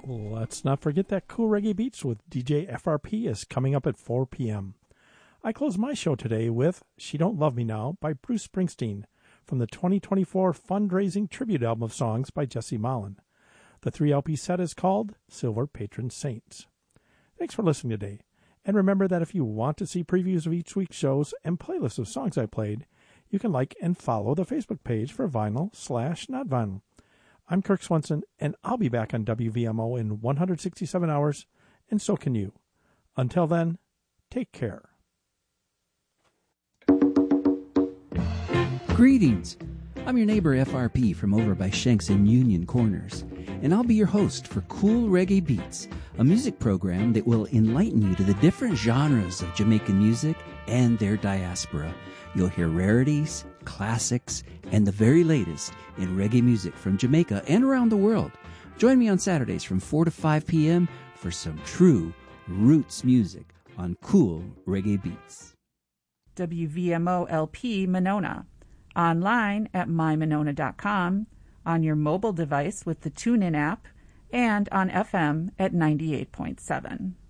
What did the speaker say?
Let's not forget that Cool Reggae Beats with DJ FRP is coming up at 4 p.m. I close my show today with She Don't Love Me Now by Bruce Springsteen from the 2024 fundraising tribute album of songs by Jesse Malin. The 3-LP set is called Silver Patron Saints. Thanks for listening today. And remember that if you want to see previews of each week's shows and playlists of songs I played, you can like and follow the Facebook page for Vinyl/Not Vinyl. I'm Kirk Swenson, and I'll be back on WVMO in 167 hours, and so can you. Until then, take care. Greetings. I'm your neighbor FRP from over by Shanks and Union Corners, and I'll be your host for Cool Reggae Beats, a music program that will enlighten you to the different genres of Jamaican music and their diaspora. You'll hear rarities, classics, and the very latest in reggae music from Jamaica and around the world. Join me on Saturdays from 4 to 5 p.m. for some true roots music on Cool Reggae Beats. WVMO LP Monona. Online at mymonona.com, on your mobile device with the TuneIn app, and on FM at 98.7.